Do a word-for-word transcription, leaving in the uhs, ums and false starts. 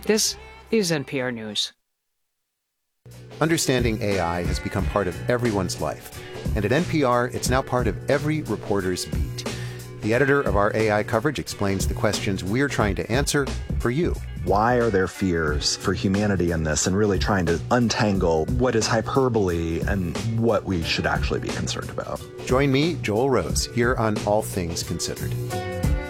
This is N P R News. Understanding A I has become part of everyone's life. And at N P R, it's now part of every reporter's beat. The editor of our A I coverage explains the questions we're trying to answer for you. Why are there fears for humanity in this, and really trying to untangle what is hyperbole and what we should actually be concerned about? Join me, Joel Rose, here on All Things Considered.